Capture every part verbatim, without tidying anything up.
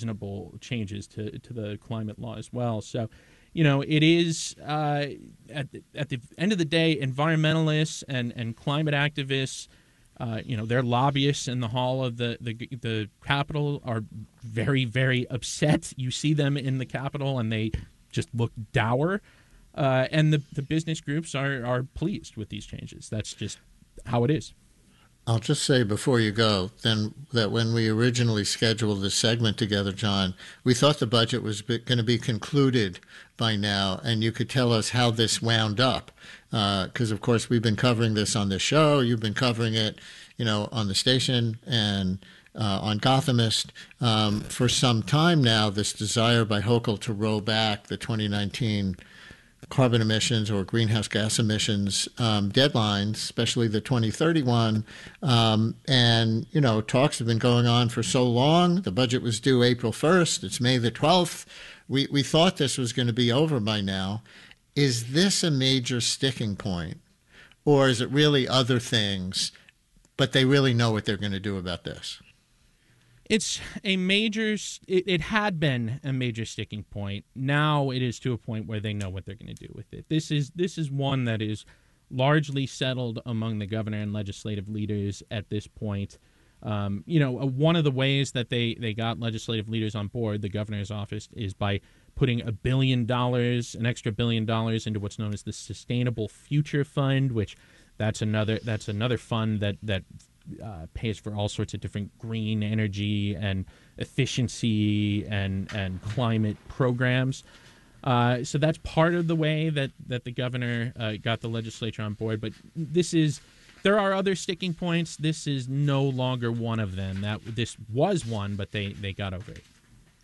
reasonable changes to, to the climate law as well. So, you know, it is, uh, at, the, at the end of the day, environmentalists and, and climate activists, uh, you know, their lobbyists in the hall of the, the, the Capitol are very, very upset. You see them in the Capitol and they just look dour. Uh, and the, the business groups are, are pleased with these changes. That's just how it is. I'll just say before you go, then, that when we originally scheduled this segment together, John, we thought the budget was going to be concluded by now, and you could tell us how this wound up. Because, uh, of course, we've been covering this on the show. You've been covering it, you know, on the station and uh, on Gothamist um, for some time now, this desire by Hochul to roll back the twenty nineteen carbon emissions or greenhouse gas emissions um, deadlines, especially the twenty thirty one. Um, and, you know, talks have been going on for so long. The budget was due April first. It's May the twelfth. We, we thought this was going to be over by now. Is this a major sticking point, or is it really other things, but they really know what they're going to do about this? It's a major, it, it had been a major sticking point. Now it is to a point where they know what they're going to do with it. This is this is one that is largely settled among the governor and legislative leaders at this point. Um, you know, one of the ways that they, they got legislative leaders on board, the governor's office, is by putting a billion dollars, an extra billion dollars into what's known as the Sustainable Future Fund, which that's another that's another fund that that Uh, pays for all sorts of different green energy and efficiency and and climate programs. Uh, so that's part of the way that, that the governor uh, got the legislature on board. But this is there are other sticking points. This is no longer one of them. That this was one, but they, they got over it.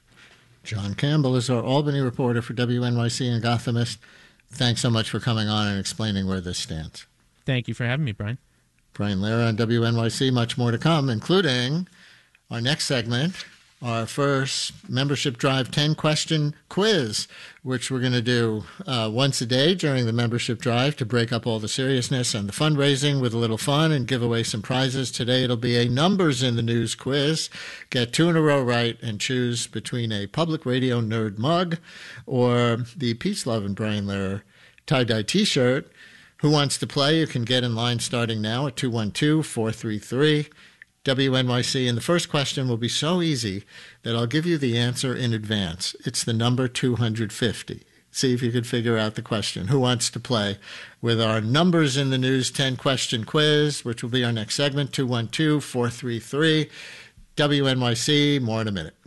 John Campbell is our Albany reporter for W N Y C and Gothamist. Thanks so much for coming on and explaining where this stands. Thank you for having me, Brian. Brian Lehrer on W N Y C. Much more to come, including our next segment, our first Membership Drive ten-question quiz, which we're going to do uh, once a day during the Membership Drive to break up all the seriousness and the fundraising with a little fun and give away some prizes. Today it'll be a Numbers in the News quiz. Get two in a row right and choose between a Public Radio Nerd mug or the Peace, Love, and Brian Lehrer tie-dye T-shirt. Who wants to play? You can get in line starting now at two one two, four three three, W N Y C. And the first question will be so easy that I'll give you the answer in advance. It's the number two hundred fifty. See if you can figure out the question. Who wants to play with our Numbers in the News ten-question quiz, which will be our next segment, two one two, four three three, W N Y C. More in a minute.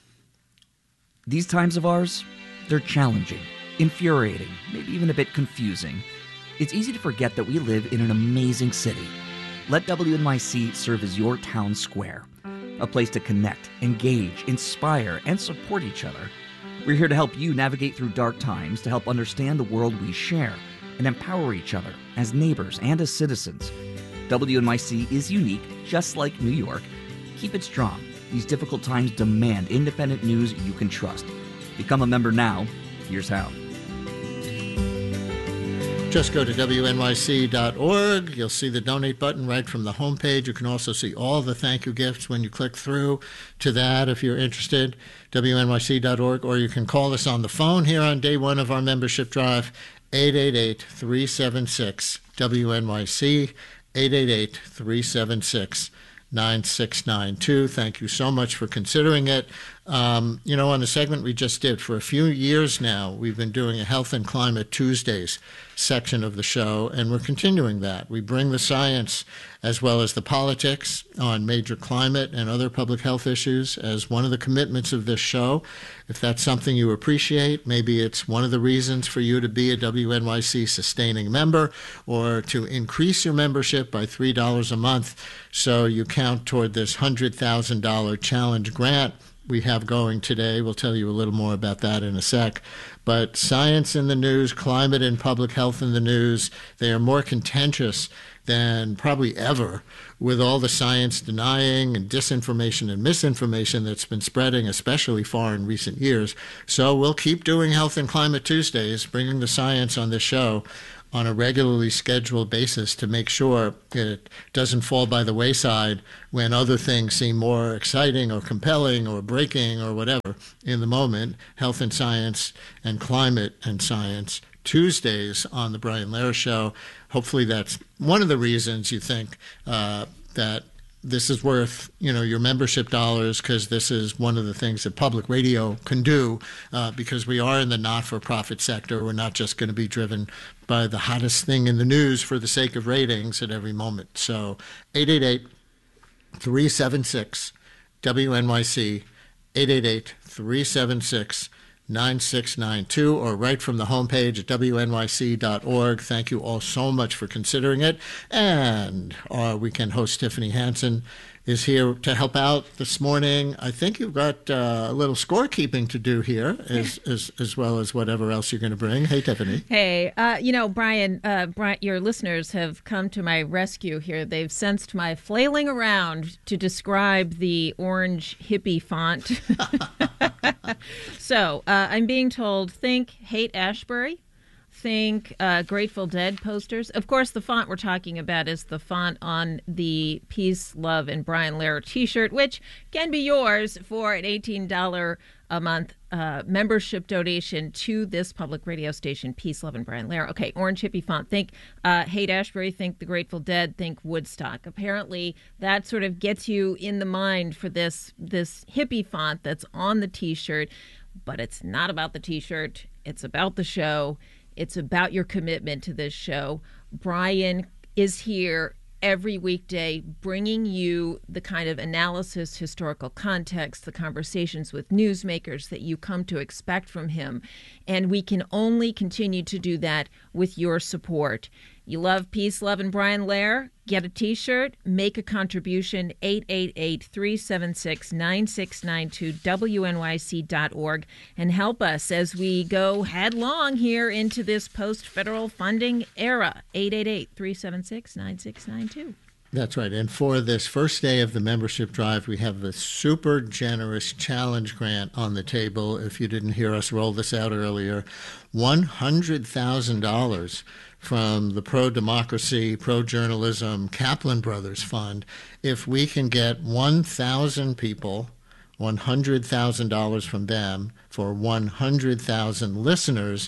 These times of ours, they're challenging, infuriating, maybe even a bit confusing. It's easy to forget that we live in an amazing city. Let W N Y C serve as your town square, a place to connect, engage, inspire, and support each other. We're here to help you navigate through dark times, to help understand the world we share, and empower each other as neighbors and as citizens. W N Y C is unique, just like New York. Keep it strong. These difficult times demand independent news you can trust. Become a member now. Here's how. Just go to W N Y C dot org. You'll see the donate button right from the homepage. You can also see all the thank you gifts when you click through to that if you're interested, W N Y C dot org. Or you can call us on the phone here on day one of our membership drive, eight eight eight, three seven six, W N Y C, eight eight eight, three seven six, nine six nine two. Thank you so much for considering it. Um, you know, on the segment we just did, for a few years now, we've been doing a Health and Climate Tuesdays section of the show, and we're continuing that. We bring the science as well as the politics on major climate and other public health issues as one of the commitments of this show. If that's something you appreciate, maybe it's one of the reasons for you to be a W N Y C sustaining member or to increase your membership by three dollars a month so you count toward this one hundred thousand dollars challenge grant we have going today. We'll tell you a little more about that in a sec. But science in the news, climate and public health in the news, they are more contentious than probably ever, with all the science denying and disinformation and misinformation that's been spreading, especially far in recent years. So we'll keep doing Health and Climate Tuesdays, bringing the science on this show on a regularly scheduled basis to make sure it doesn't fall by the wayside when other things seem more exciting or compelling or breaking or whatever in the moment. Health and Science and Climate and Science, Tuesdays on the Brian Lehrer Show. Hopefully that's one of the reasons you think uh, that this is worth, you know, your membership dollars, because this is one of the things that public radio can do, uh, because we are in the not-for-profit sector. We're not just going to be driven by the hottest thing in the news for the sake of ratings at every moment. So eight eight eight, three seven six, W N Y C, eight eight eight, three seven six, nine six nine two, or right from the homepage at W N Y C dot org. Thank you all so much for considering it. And our weekend host, Tiffany Hansen, is here to help out this morning. I think you've got uh, a little scorekeeping to do here, as, as as well as whatever else you're going to bring. Hey, Tiffany. Hey, uh, you know, Brian, uh, Brian, your listeners have come to my rescue here. They've sensed my flailing around to describe the orange hippie font. So uh, I'm being told, think Haight-Ashbury, think uh, Grateful Dead posters. Of course, the font we're talking about is the font on the Peace, Love, and Brian Lehrer T-shirt, which can be yours for an eighteen dollars a month uh, membership donation to this public radio station, Peace, Love, and Brian Lehrer. Okay, orange hippie font. Think uh, Haight-Ashbury, think the Grateful Dead, think Woodstock. Apparently, that sort of gets you in the mind for this this hippie font that's on the T-shirt. But it's not about the T-shirt. It's about the show. It's about your commitment to this show. Brian is here every weekday bringing you the kind of analysis, historical context, the conversations with newsmakers that you come to expect from him. And we can only continue to do that with your support. You love Peace, Love, and Brian Lehrer? Get a T-shirt, make a contribution, eight eight eight, three seven six, nine six nine two, W N Y C dot org, and help us as we go headlong here into this post-federal funding era. eight eight eight, three seven six, nine six nine two. That's right. And for this first day of the membership drive, we have the super generous challenge grant on the table. If you didn't hear us roll this out earlier, one hundred thousand dollars from the pro-democracy, pro-journalism Kaplan Brothers Fund. If we can get one thousand people, one hundred thousand dollars from them for one hundred thousand listeners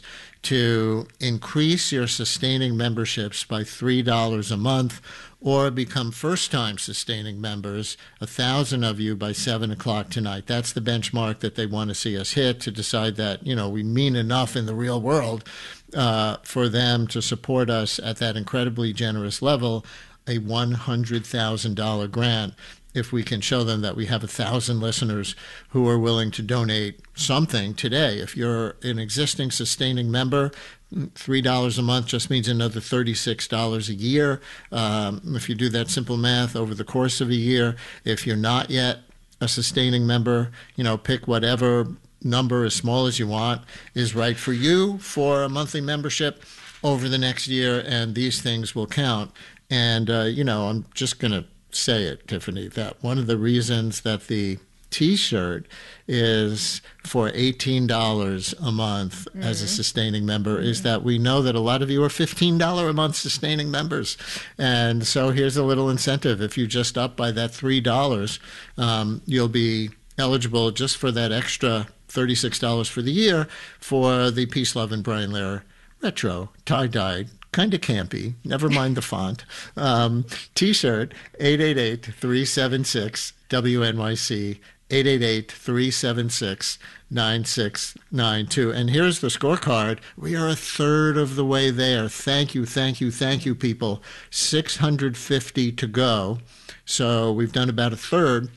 to increase your sustaining memberships by three dollars a month, or become first-time sustaining members, a thousand of you by seven o'clock tonight. That's the benchmark that they want to see us hit to decide that, you know, we mean enough in the real world uh, for them to support us at that incredibly generous level, a one hundred thousand dollars grant. If we can show them that we have a thousand listeners who are willing to donate something today. If you're an existing sustaining member, three dollars a month just means another thirty-six dollars a year. Um, if you do that simple math over the course of a year, if you're not yet a sustaining member, you know, pick whatever number as small as you want is right for you for a monthly membership over the next year, and these things will count. And, uh, you know, I'm just going to say it, Tiffany, that one of the reasons that the T-shirt is for eighteen dollars a month mm-hmm. as a sustaining member mm-hmm. is that we know that a lot of you are fifteen dollars a month sustaining members. And so here's a little incentive. If you just up by that three dollars, um, you'll be eligible just for that extra thirty-six dollars for the year for the Peace, Love, and Brian Lehrer retro tie-dyed, kind of campy, never mind the font, um, T-shirt, eight eight eight, three seven six, W N Y C, eight eight eight, three seven six, nine six nine two. And here's the scorecard. We are a third of the way there. Thank you, thank you, thank you, people. six hundred fifty to go. So we've done about a third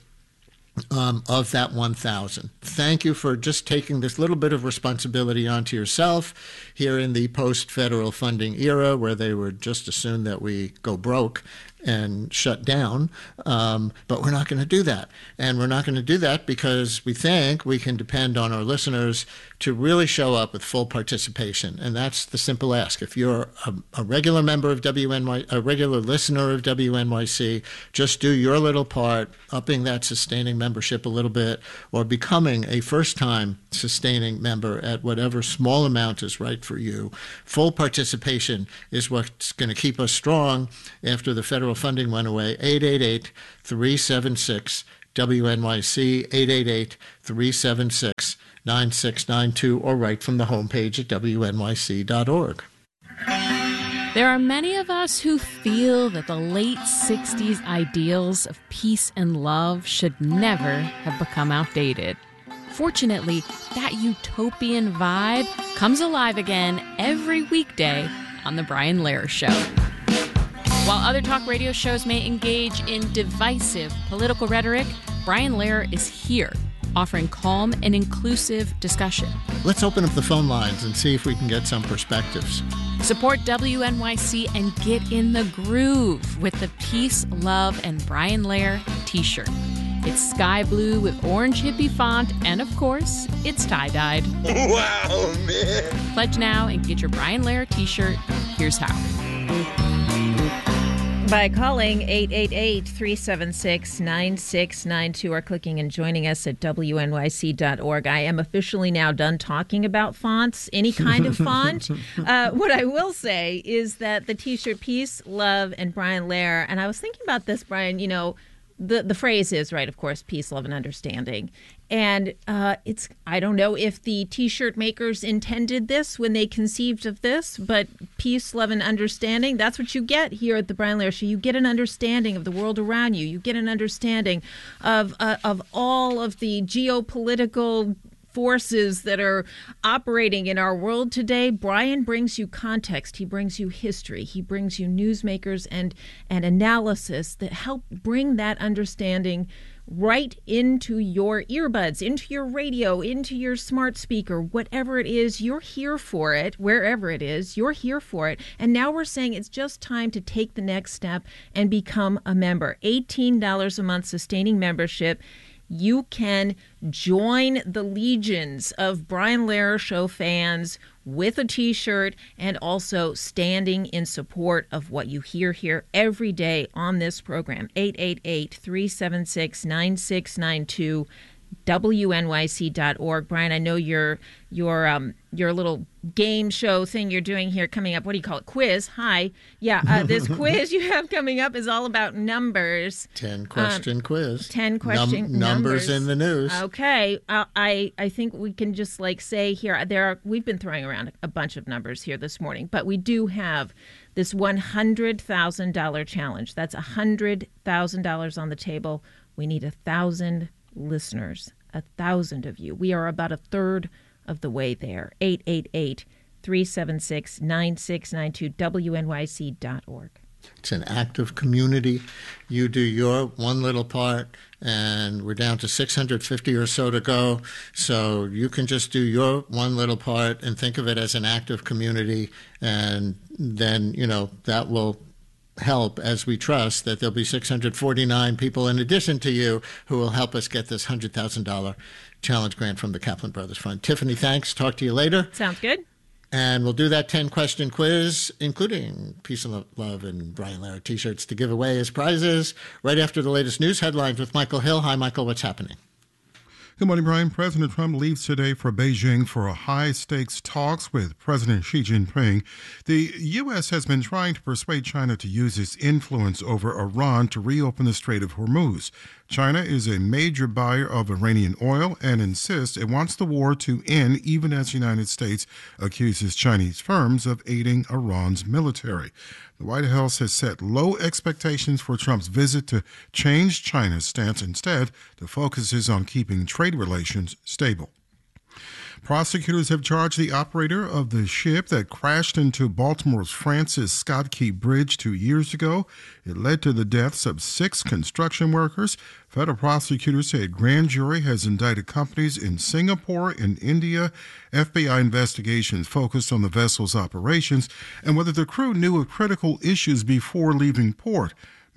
Um, of that one thousand. Thank you for just taking this little bit of responsibility onto yourself here in the post-federal funding era where they would just assume that we go broke and shut down, um, but we're not going to do that. And we're not going to do that because we think we can depend on our listeners to really show up with full participation. And that's the simple ask. If you're a, a regular member of W N Y, a regular listener of W N Y C, just do your little part, upping that sustaining membership a little bit, or becoming a first-time sustaining member at whatever small amount is right for you. Full participation is what's going to keep us strong after the federal funding went away. eight eight eight, three seven six, W N Y C, eight eight eight, three seven six, nine six nine two, or right from the homepage at W N Y C dot org. There are many of us who feel that the late sixties ideals of peace and love should never have become outdated. Fortunately, that utopian vibe comes alive again every weekday on The Brian Lehrer Show. While other talk radio shows may engage in divisive political rhetoric, Brian Lehrer is here, offering calm and inclusive discussion. Let's open up the phone lines and see if we can get some perspectives. Support W N Y C and get in the groove with the Peace, Love, and Brian Lehrer t-shirt. It's sky blue with orange hippie font, and of course, it's tie-dyed. Wow, man. Pledge now and get your Brian Lehrer t-shirt. Here's how. By calling eight eight eight, three seven six, nine six nine two or clicking and joining us at W N Y C dot org. I am officially now done talking about fonts, any kind of font. Uh, what I will say is that the t-shirt Peace, Love, and Brian Lehrer, and I was thinking about this, Brian, you know, the, the phrase is, right, of course, peace, love, and understanding. And uh, it's, I don't know if the t-shirt makers intended this when they conceived of this, but peace, love, and understanding, that's what you get here at the Brian Lehrer Show. You get an understanding of the world around you. You get an understanding of uh, of all of the geopolitical forces that are operating in our world today. Brian brings you context. He brings you history. He brings you newsmakers and, and analysis that help bring that understanding right into your earbuds, into your radio, into your smart speaker, whatever it is, you're here for it, wherever it is, you're here for it. And now we're saying it's just time to take the next step and become a member. eighteen dollars a month sustaining membership. You can join the legions of Brian Lehrer Show fans with a t-shirt and also standing in support of what you hear here every day on this program. eight eight eight, three seven six, nine six nine two, W N Y C dot org. Brian, I know your your um your little game show thing you're doing here coming up. What do you call it? Quiz. Hi. Yeah, uh, this quiz you have coming up is all about numbers. Ten question um, quiz. Ten question Num- numbers. Numbers in the news. Okay. Uh, I I think we can just like say here there are we've been throwing around a bunch of numbers here this morning, but we do have this one hundred thousand dollars challenge. That's one hundred thousand dollars on the table. We need a thousand listeners, a thousand of you. We are about a third of the way there. eight eight eight, three seven six, nine six nine two, W N Y C dot org. It's an active community. You do your one little part, and we're down to six hundred fifty or so to go. So you can just do your one little part and think of it as an active community, and then, you know, that will help, as we trust that there'll be six hundred forty-nine people in addition to you who will help us get this one hundred thousand dollars challenge grant from the Kaplan Brothers Fund. Tiffany, thanks. Talk to you later. Sounds good. And we'll do that ten-question quiz, including Peace and Love and Brian Lehrer t-shirts to give away as prizes right after the latest news headlines with Michael Hill. Hi, Michael. What's happening? Good morning, Brian. President Trump leaves today for Beijing for a high-stakes talks with President Xi Jinping. The U S has been trying to persuade China to use its influence over Iran to reopen the Strait of Hormuz. China is a major buyer of Iranian oil and insists it wants the war to end, even as the United States accuses Chinese firms of aiding Iran's military. The White House has set low expectations for Trump's visit to change China's stance. Instead, the focus is on keeping trade relations stable. Prosecutors have charged the operator of the ship that crashed into Baltimore's Francis Scott Key Bridge two years ago. It led to the deaths of six construction workers. Federal prosecutors say a grand jury has indicted companies in Singapore and India. F B I investigations focused on the vessel's operations and whether the crew knew of critical issues before leaving port.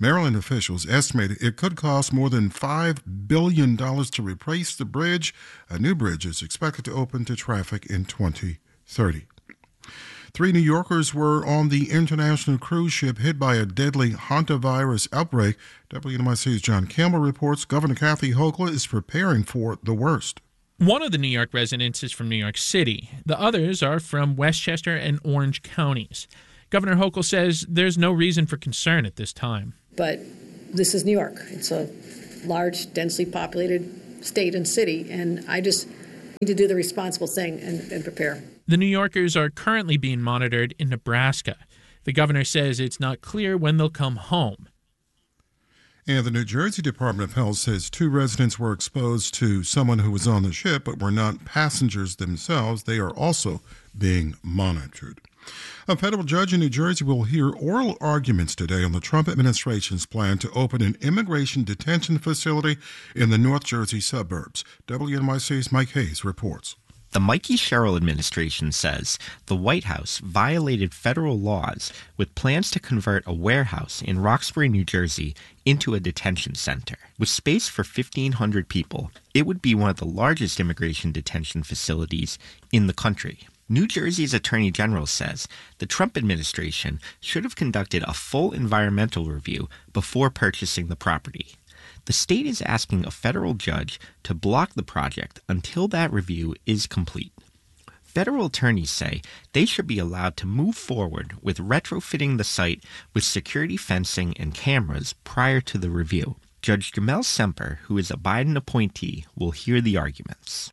Maryland officials estimated it could cost more than five billion dollars to replace the bridge. A new bridge is expected to open to traffic in twenty thirty. Three New Yorkers were on the international cruise ship hit by a deadly hantavirus outbreak. W N Y C's John Campbell reports Governor Kathy Hochul is preparing for the worst. One of the New York residents is from New York City. The others are from Westchester and Orange counties. Governor Hochul says there's no reason for concern at this time. But this is New York. It's a large, densely populated state and city, and I just need to do the responsible thing and, and prepare. The New Yorkers are currently being monitored in Nebraska. The governor says it's not clear when they'll come home. And the New Jersey Department of Health says two residents were exposed to someone who was on the ship but were not passengers themselves. They are also being monitored. A federal judge in New Jersey will hear oral arguments today on the Trump administration's plan to open an immigration detention facility in the North Jersey suburbs. W N Y C's Mike Hayes reports. The Mikey Sherrill administration says the White House violated federal laws with plans to convert a warehouse in Roxbury, New Jersey, into a detention center. With space for fifteen hundred people, it would be one of the largest immigration detention facilities in the country. New Jersey's Attorney General says the Trump administration should have conducted a full environmental review before purchasing the property. The state is asking a federal judge to block the project until that review is complete. Federal attorneys say they should be allowed to move forward with retrofitting the site with security fencing and cameras prior to the review. Judge Jamel Semper, who is a Biden appointee, will hear the arguments.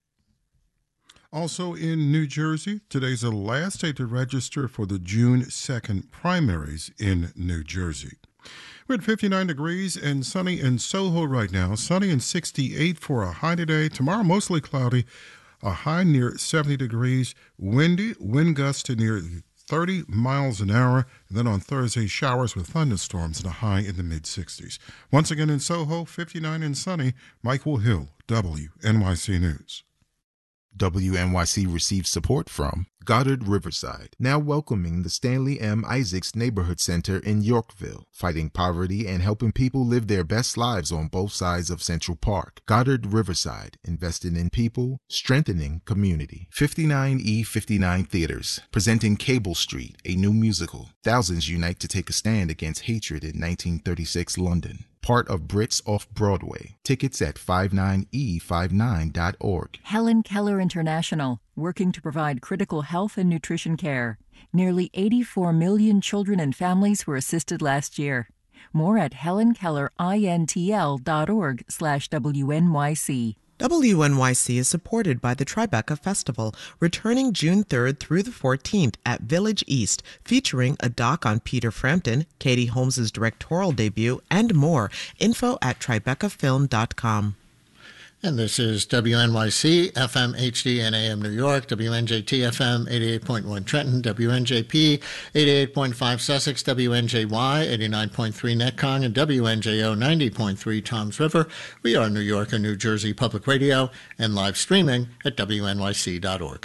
Also in New Jersey, today's the last day to register for the June second primaries in New Jersey. We're at fifty-nine degrees and sunny in Soho right now. Sunny and sixty-eight for a high today. Tomorrow, mostly cloudy. A high near seventy degrees. Windy, wind gusts to near thirty miles an hour. And then on Thursday, showers with thunderstorms and a high in the mid-sixties. Once again in Soho, fifty-nine and sunny. Michael Hill, W N Y C News. W N Y C receives support from Goddard Riverside, now welcoming the Stanley M. Isaacs Neighborhood Center in Yorkville, fighting poverty and helping people live their best lives on both sides of Central Park. Goddard Riverside, invested in people, strengthening community. fifty-nine E fifty-nine Theaters, presenting Cable Street, a new musical. Thousands unite to take a stand against hatred in nineteen thirty-six London. Part of Brits Off-Broadway. Tickets at fifty-nine e fifty-nine dot org. Helen Keller International, working to provide critical health and nutrition care. Nearly eighty-four million children and families were assisted last year. More at helenkellerintl.org slash WNYC. W N Y C is supported by the Tribeca Festival, returning June third through the fourteenth at Village East, featuring a doc on Peter Frampton, Katie Holmes' directorial debut, and more. Info at tribeca film dot com. And this is W N Y C, F M H D and A M New York, W N J T F M eighty-eight point one Trenton, W N J P eighty-eight point five Sussex, W N J Y eighty-nine point three Netcong, and W N J O ninety point three Toms River. We are New York and New Jersey Public Radio and live streaming at W N Y C dot org.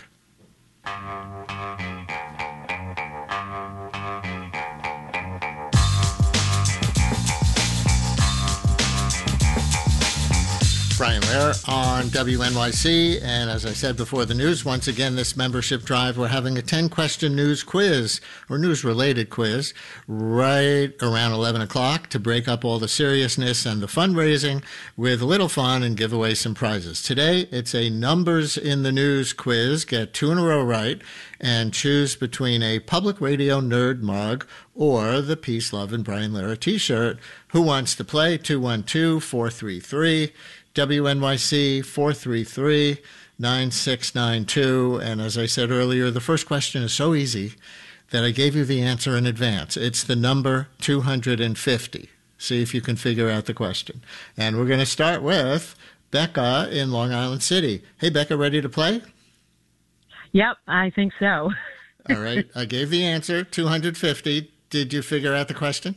Brian Lehrer on W N Y C, and as I said before the news, once again, this membership drive, we're having a ten-question news quiz, or news-related quiz, right around eleven o'clock to break up all the seriousness and the fundraising with a little fun and give away some prizes. Today, it's a numbers in the news quiz. Get two in a row right and choose between a Public Radio Nerd mug or the Peace, Love, and Brian Lehrer t-shirt. Who wants to play? two one two, four three three W N Y C four three three, nine six nine two. And as I said earlier, the first question is so easy that I gave you the answer in advance. It's the number two hundred fifty. See if you can figure out the question. And we're going to start with Becca in Long Island City. Hey, Becca, ready to play? Yep, I think so. All right. I gave the answer, two hundred fifty. Did you figure out the question?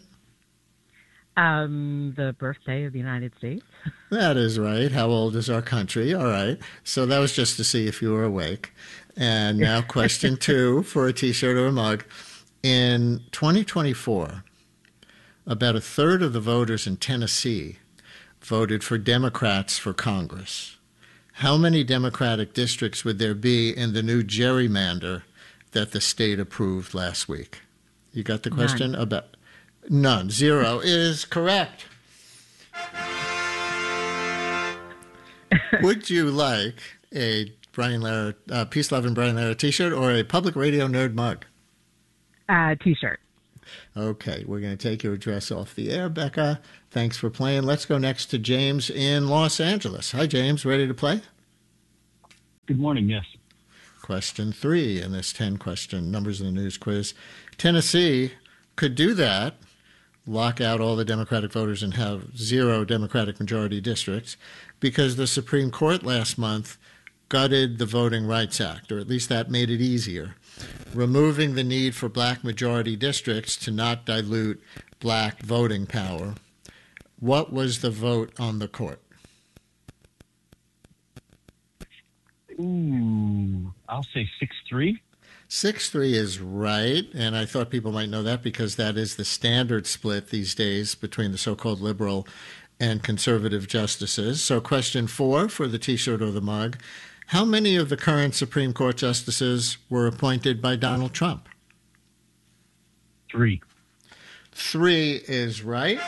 Um, the birthday of the United States. That is right. How old is our country? All right. So that was just to see if you were awake. And now question two for a t-shirt or a mug. In twenty twenty-four, about a third of the voters in Tennessee voted for Democrats for Congress. How many Democratic districts would there be in the new gerrymander that the state approved last week? You got the question? None. About none. Zero is correct. Would you like a Brian Lara, uh, Peace, Love, and Brian Lara t-shirt or a Public Radio Nerd mug? Uh, t-shirt. Okay, we're going to take your address off the air, Becca. Thanks for playing. Let's go next to James in Los Angeles. Hi, James. Ready to play? Good morning, yes. Question three in this ten-question Numbers in the News quiz. Tennessee could do that, lock out all the Democratic voters and have zero Democratic majority districts, because the Supreme Court last month gutted the Voting Rights Act, or at least that made it easier, removing the need for black majority districts to not dilute black voting power. What was the vote on the court? Ooh, I'll say six three. six three is right, and I thought people might know that because that is the standard split these days between the so-called liberal and conservative justices. So question four for the T-shirt or the mug. How many of the current Supreme Court justices were appointed by Donald Trump? Three. Three is right.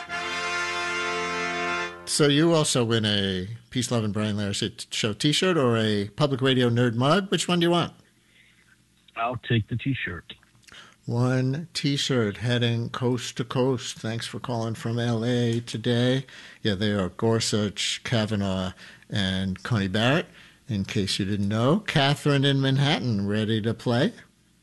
So you also win a Peace, Love, and Brian Lara Show T-shirt or a Public Radio Nerd mug. Which one do you want? I'll take the T-shirt. One T-shirt heading coast to coast. Thanks for calling from L A today. Yeah, they are Gorsuch, Kavanaugh, and Coney Barrett. In case you didn't know, Catherine in Manhattan, ready to play?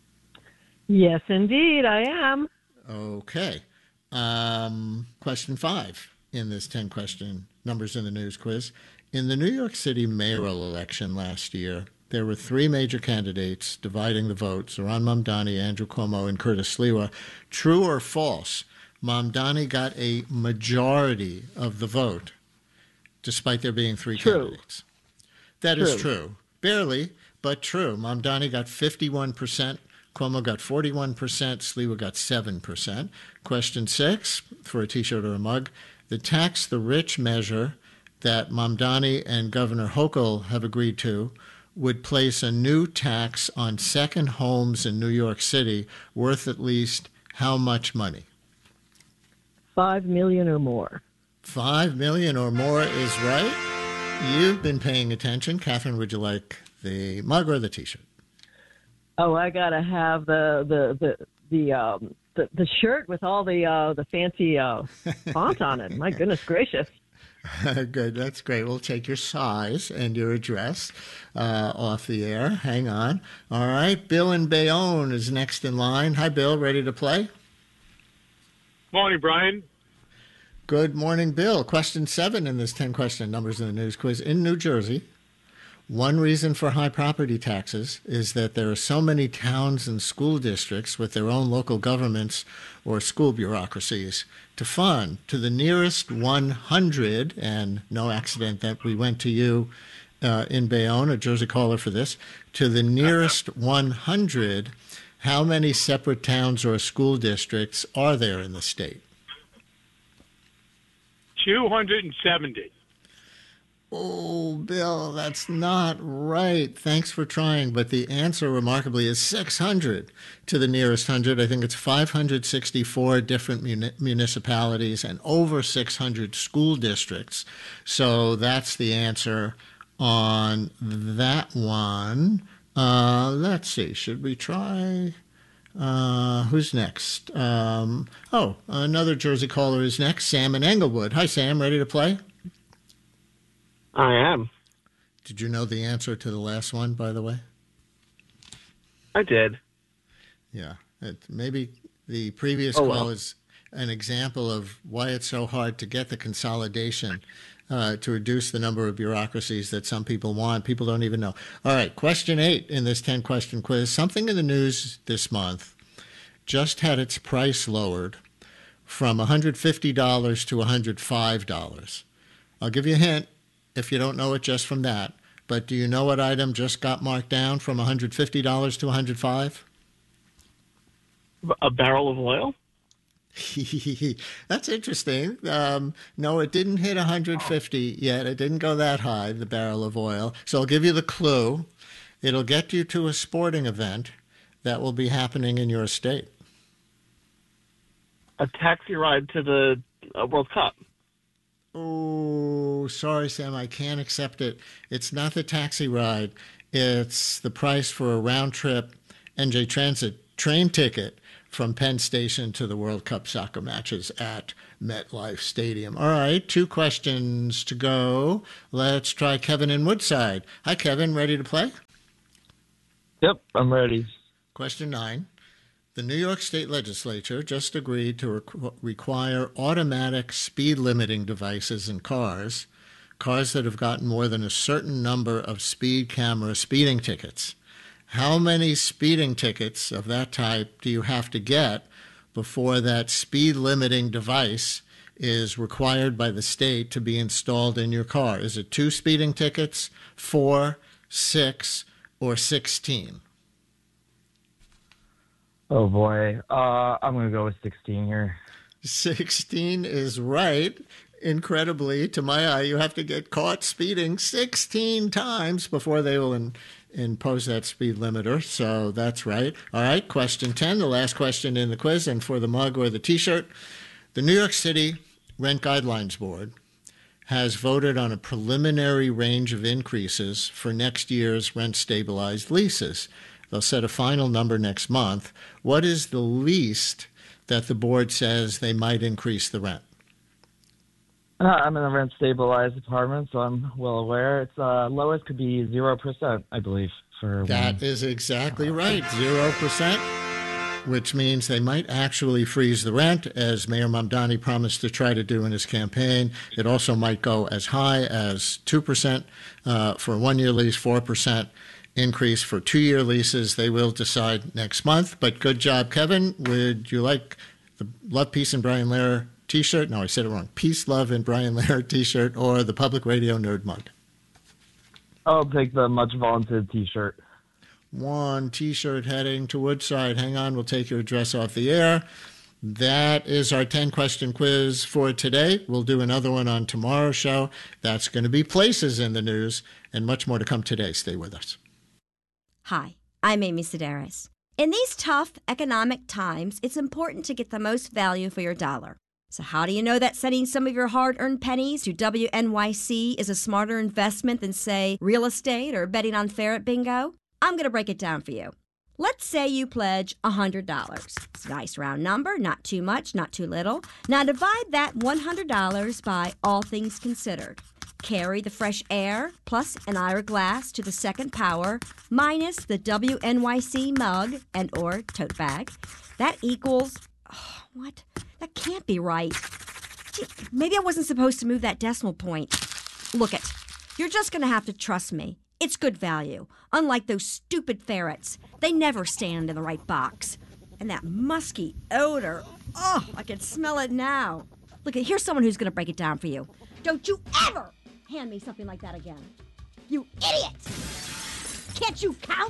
Yes, indeed, I am. Okay. Um, question five in this ten-question Numbers in the News quiz. In the New York City mayoral election last year, there were three major candidates dividing the vote: Zohran Mamdani, Andrew Cuomo, and Curtis Sliwa. True or false, Mamdani got a majority of the vote, despite there being three True. candidates? That is true. Barely, but true. Mamdani got fifty-one percent. Cuomo got forty-one percent. Sliwa got seven percent. Question six for a T-shirt or a mug. The Tax the Rich measure that Mamdani and Governor Hochul have agreed to would place a new tax on second homes in New York City worth at least how much money? Five million or more. Five million or more is right. You've been paying attention. Catherine, would you like the mug or the T-shirt? Oh, I gotta have the the the the um the, the shirt with all the uh the fancy uh font on it. My goodness gracious. Good, that's great. We'll take your size and your address uh, off the air. Hang on. All right, Bill in Bayonne is next in line. Hi, Bill. Ready to play? Morning, Brian. Good morning, Bill. Question seven in this ten-question Numbers in the News quiz. In New Jersey, one reason for high property taxes is that there are so many towns and school districts with their own local governments or school bureaucracies to fund. To the nearest one hundred, and no accident that we went to you uh, in Bayonne, a Jersey caller for this, to the nearest one hundred, how many separate towns or school districts are there in the state? two hundred seventy. Oh, Bill, that's not right. Thanks for trying, but the answer, remarkably, is six hundred to the nearest one hundred. I think it's five hundred sixty-four different muni- municipalities and over six hundred school districts. So that's the answer on that one. Uh, let's see. Should we try? Uh, who's next? Um, oh, another Jersey caller is next. Sam in Englewood. Hi, Sam. Ready to play? I am. Did you know the answer to the last one, by the way? I did. Yeah. It, maybe the previous Oh, call well. is an example of why it's so hard to get the consolidation uh, to reduce the number of bureaucracies that some people want. People don't even know. All right, question eight in this ten-question quiz. Something in the news this month just had its price lowered from one hundred fifty dollars to one hundred five dollars. I'll give you a hint if you don't know it just from that. But do you know what item just got marked down from one hundred fifty dollars to one hundred five dollars? A barrel of oil? That's interesting. Um, no, it didn't hit one hundred fifty yet. It didn't go that high, the barrel of oil. So I'll give you the clue. It'll get you to a sporting event that will be happening in your state. A taxi ride to the uh, World Cup. Oh, sorry, Sam, I can't accept it. It's not the taxi ride. It's the price for a round-trip N J Transit train ticket from Penn Station to the World Cup soccer matches at MetLife Stadium. All right, two questions to go. Let's try Kevin in Woodside. Hi, Kevin. Ready to play? Yep, I'm ready. Question nine. The New York State Legislature just agreed to requ- require automatic speed limiting devices in cars, cars that have gotten more than a certain number of speed camera speeding tickets. How many speeding tickets of that type do you have to get before that speed limiting device is required by the state to be installed in your car? Is it two speeding tickets, four, six, or sixteen? Oh, boy. Uh, I'm going to go with sixteen here. sixteen is right. Incredibly, to my eye, you have to get caught speeding sixteen times before they will in, impose that speed limiter. So that's right. All right, question ten, the last question in the quiz, and for the mug or the T-shirt. The New York City Rent Guidelines Board has voted on a preliminary range of increases for next year's rent-stabilized leases. They'll set a final number next month. What is the least that the board says they might increase the rent? Uh, I'm in a rent-stabilized apartment, so I'm well aware. Its uh, lowest could be zero percent, I believe. For That one. is exactly right, zero percent, which means they might actually freeze the rent, as Mayor Mamdani promised to try to do in his campaign. It also might go as high as two percent uh, for a one-year lease, four percent increase for two-year leases. They will decide next month. But good job, Kevin. Would you like the Love, Peace, and Brian Lehrer T-shirt? No, I said it wrong. Peace, Love, and Brian Lehrer T-shirt, or the Public Radio Nerd mug? I'll take the much vaunted T-shirt. One T-shirt heading to Woodside. Hang on, we'll take your address off the air. That is our ten-question quiz for today. We'll do another one on tomorrow's show. That's going to be places in the news, and much more to come today. Stay with us. Hi, I'm Amy Sedaris. In these tough economic times, it's important to get the most value for your dollar. So how do you know that sending some of your hard-earned pennies to W N Y C is a smarter investment than, say, real estate or betting on Ferret Bingo? I'm going to break it down for you. Let's say you pledge one hundred dollars. It's a nice round number, not too much, not too little. Now divide that one hundred dollars by all things considered. Carry the fresh air plus an Ira glass to the second power minus the W N Y C mug and or tote bag. That equals, oh, what? That can't be right. Gee, maybe I wasn't supposed to move that decimal point. Look it, you're just going to have to trust me. It's good value. Unlike those stupid ferrets, they never stand in the right box. And that musky odor, oh, I can smell it now. Look, here's someone who's going to break it down for you. Don't you ever hand me something like that again. You idiot! Can't you count?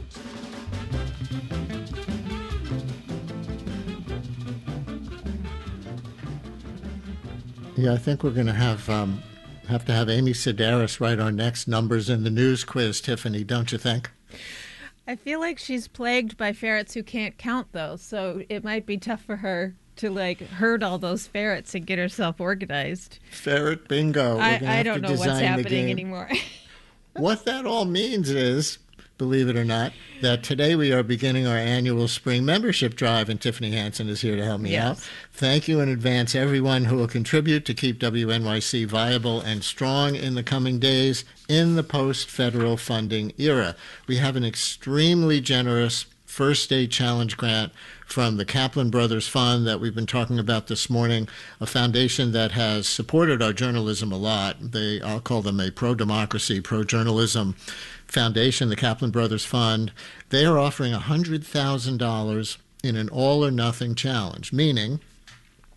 Yeah, I think we're going to have um, have to have Amy Sedaris write our next numbers in the news quiz, Tiffany, don't you think? I feel like she's plagued by ferrets who can't count, though, so it might be tough for her to, like, herd all those ferrets and get herself organized. Ferret bingo. I, I don't know what's happening anymore. What that all means is, believe it or not, that today we are beginning our annual spring membership drive, and Tiffany Hansen is here to help me Yes. out. Thank you in advance, everyone who will contribute to keep W N Y C viable and strong in the coming days in the post-federal funding era. We have an extremely generous First State Challenge grant from the Kaplan Brothers Fund that we've been talking about this morning, a foundation that has supported our journalism a lot. They, I'll call them a pro-democracy, pro-journalism foundation, the Kaplan Brothers Fund. They are offering one hundred thousand dollars in an all-or-nothing challenge, meaning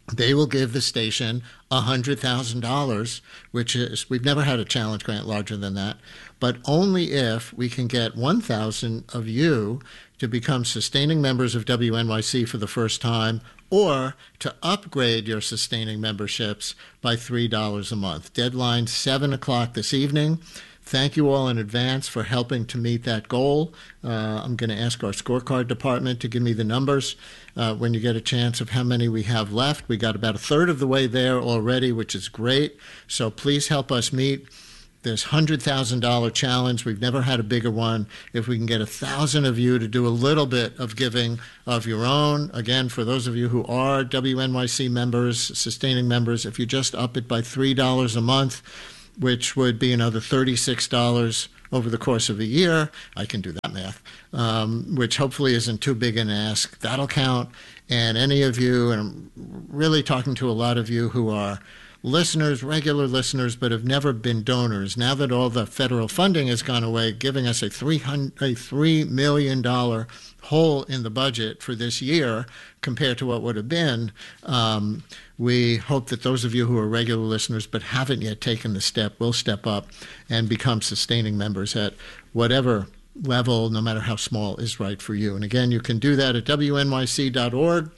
they will give the station one hundred thousand dollars, which is, we've never had a challenge grant larger than that, but only if we can get one thousand of you to become sustaining members of W N Y C for the first time, or to upgrade your sustaining memberships by three dollars a month. Deadline seven o'clock this evening. Thank you all in advance for helping to meet that goal. Uh, I'm going to ask our scorecard department to give me the numbers uh, when you get a chance of how many we have left. We got about a third of the way there already, which is great. So please help us meet this one hundred thousand dollars challenge. We've never had a bigger one. If we can get a thousand of you to do a little bit of giving of your own, again, for those of you who are W N Y C members, sustaining members, if you just up it by three dollars a month, which would be another thirty-six dollars over the course of a year. I can do that math, um, which hopefully isn't too big an ask. That'll count. And any of you, and I'm really talking to a lot of you who are listeners, regular listeners, but have never been donors, now that all the federal funding has gone away, giving us a three hundred, a three million dollars hole in the budget for this year compared to what would have been, um, we hope that those of you who are regular listeners but haven't yet taken the step will step up and become sustaining members at whatever level, no matter how small, is right for you. And again, you can do that at W N Y C dot org.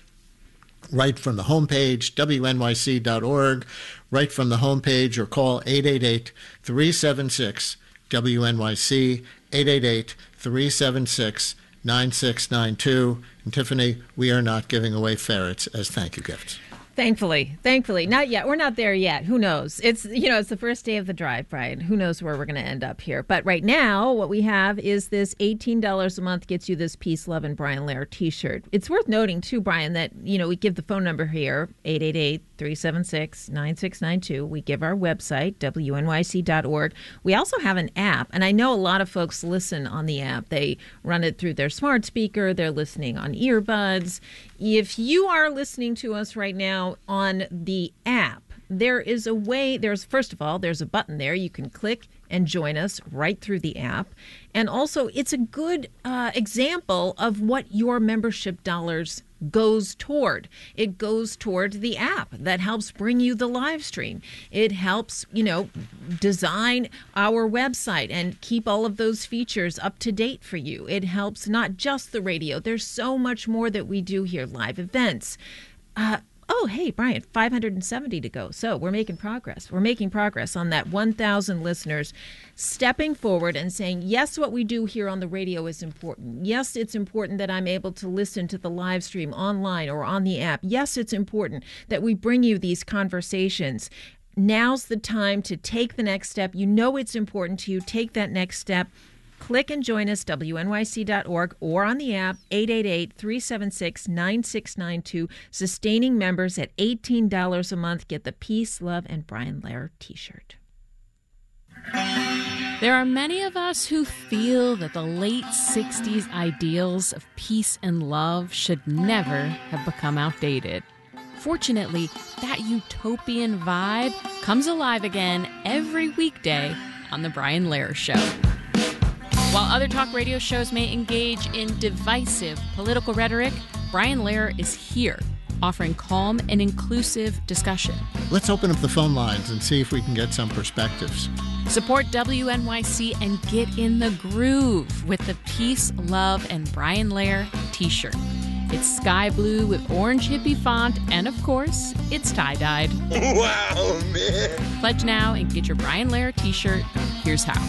Right from the homepage, W N Y C dot org, right from the homepage, or call eight eight eight, three seven six, W N Y C, eight eight eight, three seven six, nine six nine two. And Tiffany, we are not giving away ferrets as thank you gifts. Thankfully, thankfully, not yet. We're not there yet. Who knows? It's, you know, it's the first day of the drive, Brian. Who knows where we're going to end up here? But right now, what we have is this eighteen dollars a month gets you this Peace, Love, and Brian Lehrer t-shirt. It's worth noting, too, Brian, that, you know, we give the phone number here, eight eight eight, three seven six, nine six nine two. We give our website, W N Y C dot org. We also have an app, and I know a lot of folks listen on the app. They run it through their smart speaker. They're listening on earbuds. If you are listening to us right now on the app, there is a way, there's, first of all, there's a button there. You can click and join us right through the app. And also, it's a good uh, example of what your membership dollars goes toward. It goes toward the app that helps bring you the live stream. It helps, you know, design our website and keep all of those features up to date for you. It helps not just the radio. There's so much more that we do here, live events. Uh, Oh, hey, Brian, five hundred seventy to go. So we're making progress. We're making progress on that one thousand listeners stepping forward and saying, yes, what we do here on the radio is important. Yes, it's important that I'm able to listen to the live stream online or on the app. Yes, it's important that we bring you these conversations. Now's the time to take the next step. You know it's important to you. Take that next step. Click and join us, W N Y C dot org, or on the app, eight eight eight, three seven six, nine six nine two. Sustaining members at eighteen dollars a month get the Peace, Love, and Brian Lehrer t-shirt. There are many of us who feel that the late sixties ideals of peace and love should never have become outdated. Fortunately, that utopian vibe comes alive again every weekday on The Brian Lehrer Show. While other talk radio shows may engage in divisive political rhetoric, Brian Lehrer is here, offering calm and inclusive discussion. Let's open up the phone lines and see if we can get some perspectives. Support W N Y C and get in the groove with the Peace, Love, and Brian Lehrer t-shirt. It's sky blue with orange hippie font, and of course, it's tie-dyed. Wow, man. Pledge now and get your Brian Lehrer t-shirt. Here's how.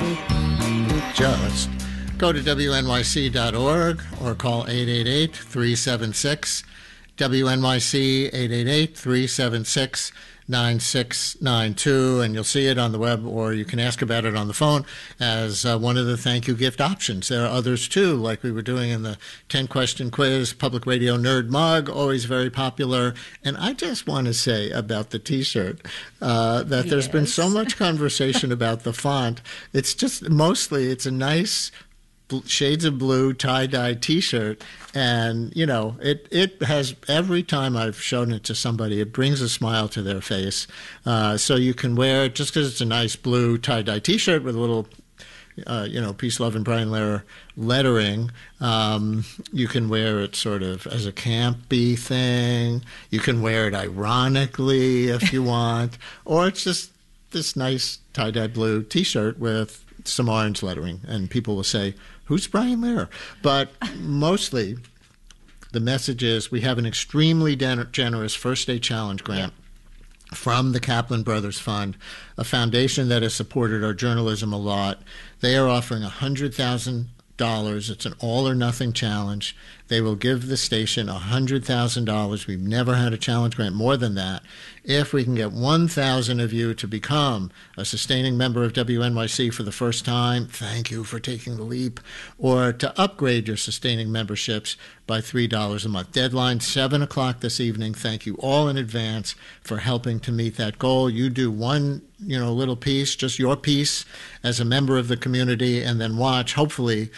Just go to W N Y C dot org or call eight eight eight, three seven six, W N Y C, eight eight eight, three seven six, nine six nine two, and you'll see it on the web, or you can ask about it on the phone as uh, one of the thank you gift options. There are others too, like we were doing in the ten question quiz, Public Radio Nerd Mug, always very popular. And I just want to say about the t-shirt uh, that yes. There's been so much conversation about the font. It's just mostly, it's a nice shades of blue tie-dye t-shirt, and you know it it has, every time I've shown it to somebody, it brings a smile to their face. Uh, so you can wear it just because it's a nice blue tie-dye t-shirt with a little uh, you know, Peace, Love, and Brian Lehrer lettering. Um, you can wear it sort of as a campy thing. You can wear it ironically if you want. Or it's just this nice tie-dye blue T-shirt with some orange lettering. And people will say, who's Brian Lehrer? But mostly the message is we have an extremely den- generous First Day Challenge grant yeah. from the Kaplan Brothers Fund, a foundation that has supported our journalism a lot. They are offering one hundred thousand dollars. It's an all-or-nothing challenge. They will give the station one hundred thousand dollars. We've never had a challenge grant more than that. If we can get one thousand of you to become a sustaining member of W N Y C for the first time, thank you for taking the leap, or to upgrade your sustaining memberships by three dollars a month. Deadline, seven o'clock this evening. Thank you all in advance for helping to meet that goal. You do one you know, little piece, just your piece as a member of the community, and then watch, hopefully,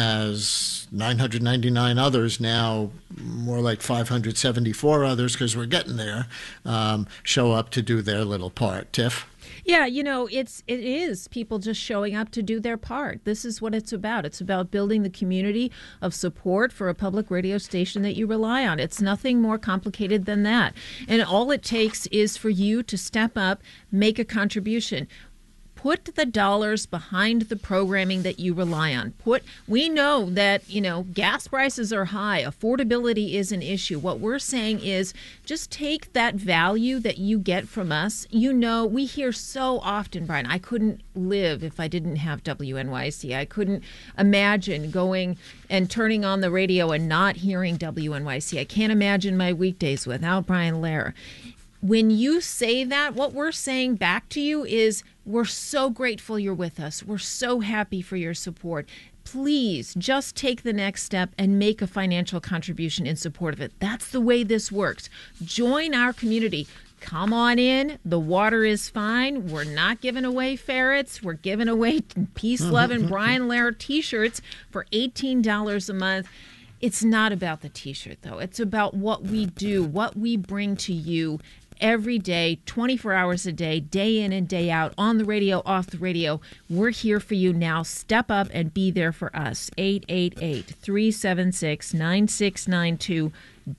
as nine hundred ninety-nine others, now more like five hundred seventy-four others, because we're getting there, um, show up to do their little part. Tiff? Yeah, you know, it's it is people just showing up to do their part. This is what it's about. It's about building the community of support for a public radio station that you rely on. It's nothing more complicated than that. And all it takes is for you to step up, make a contribution. Put the dollars behind the programming that you rely on. Put. We know that, you know, gas prices are high. Affordability is an issue. What we're saying is just take that value that you get from us. You know, we hear so often, Brian, I couldn't live if I didn't have W N Y C. I couldn't imagine going and turning on the radio and not hearing W N Y C. I can't imagine my weekdays without Brian Lehrer. When you say that, what we're saying back to you is we're so grateful you're with us. We're so happy for your support. Please just take the next step and make a financial contribution in support of it. That's the way this works. Join our community. Come on in. The water is fine. We're not giving away ferrets. We're giving away Peace, Love, and Brian Lehrer T-shirts for eighteen dollars a month. It's not about the T-shirt, though. It's about what we do, what we bring to you every day, twenty-four hours a day, day in and day out, on the radio, off the radio. We're here for you now. Step up and be there for us. eight eight eight, three seven six, nine six nine two,